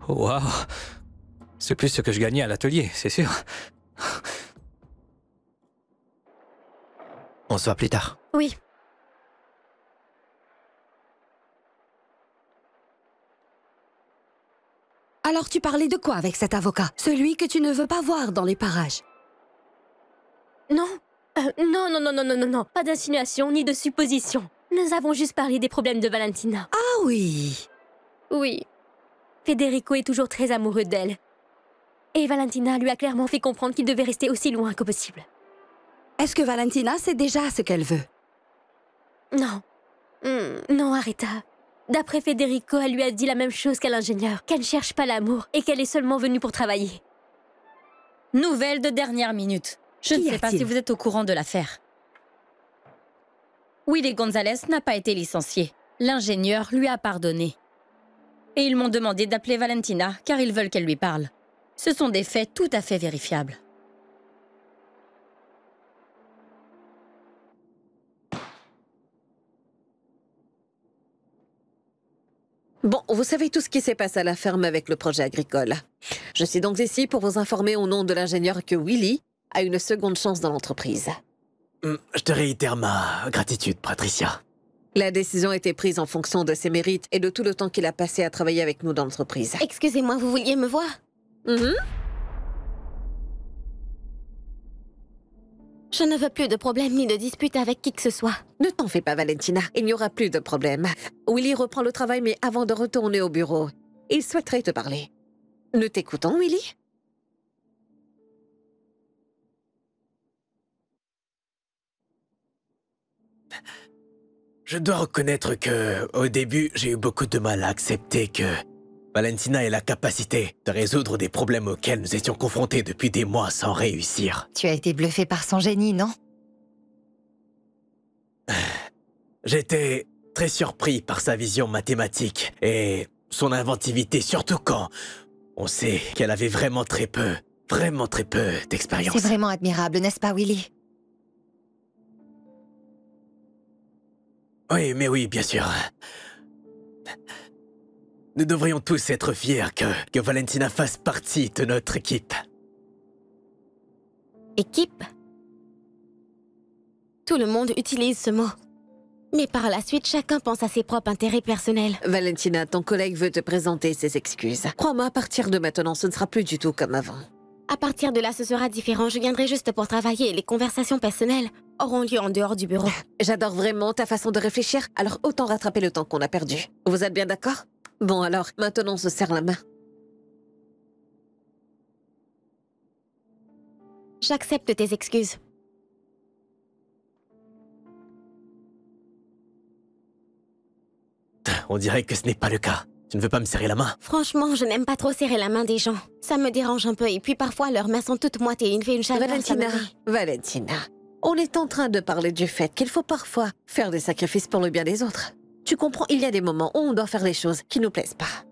Waouh! C'est plus ce que je gagnais à l'atelier, c'est sûr. On se voit plus tard. Oui. Alors tu parlais de quoi avec cet avocat? Celui que tu ne veux pas voir dans les parages. Non. Non. Pas d'insinuation ni de supposition. Nous avons juste parlé des problèmes de Valentina. Ah oui. Oui. Federico est toujours très amoureux d'elle. Et Valentina lui a clairement fait comprendre qu'il devait rester aussi loin que possible. Est-ce que Valentina sait déjà ce qu'elle veut? Non. Non, Aretha. D'après Federico, elle lui a dit la même chose qu'à l'ingénieur, qu'elle ne cherche pas l'amour et qu'elle est seulement venue pour travailler. Nouvelle de dernière minute. Je ne sais pas si vous êtes au courant de l'affaire. Willy Gonzalez n'a pas été licencié. L'ingénieur lui a pardonné. Et ils m'ont demandé d'appeler Valentina car ils veulent qu'elle lui parle. Ce sont des faits tout à fait vérifiables. Bon, vous savez tout ce qui s'est passé à la ferme avec le projet agricole. Je suis donc ici pour vous informer au nom de l'ingénieur que Willy a une seconde chance dans l'entreprise. Je te réitère ma gratitude, Patricia. La décision a été prise en fonction de ses mérites et de tout le temps qu'il a passé à travailler avec nous dans l'entreprise. Excusez-moi, vous vouliez me voir? Je ne veux plus de problèmes ni de disputes avec qui que ce soit. Ne t'en fais pas, Valentina. Il n'y aura plus de problème. Willy reprend le travail, mais avant de retourner au bureau, il souhaiterait te parler. Nous t'écoutons, Willy? Je dois reconnaître que, au début, j'ai eu beaucoup de mal à accepter que Valentina ait la capacité de résoudre des problèmes auxquels nous étions confrontés depuis des mois sans réussir. Tu as été bluffé par son génie, non? J'étais très surpris par sa vision mathématique et son inventivité, surtout quand on sait qu'elle avait vraiment très peu d'expérience. C'est vraiment admirable, n'est-ce pas, Willy? Oui, bien sûr. Nous devrions tous être fiers que Valentina fasse partie de notre équipe. Équipe? Tout le monde utilise ce mot. Mais par la suite, chacun pense à ses propres intérêts personnels. Valentina, ton collègue veut te présenter ses excuses. Crois-moi, à partir de maintenant, ce ne sera plus du tout comme avant. À partir de là, ce sera différent. Je viendrai juste pour travailler et les conversations personnelles auront lieu en dehors du bureau. J'adore vraiment ta façon de réfléchir, alors autant rattraper le temps qu'on a perdu. Vous êtes bien d'accord? Bon alors, maintenant on se serre la main. J'accepte tes excuses. On dirait que ce n'est pas le cas. Tu ne veux pas me serrer la main? Franchement, je n'aime pas trop serrer la main des gens. Ça me dérange un peu et puis parfois leurs mains sont toutes moites et il me fait une chaleur. Valentina, on est en train de parler du fait qu'il faut parfois faire des sacrifices pour le bien des autres. Tu comprends, il y a des moments où on doit faire les choses qui nous plaisent pas.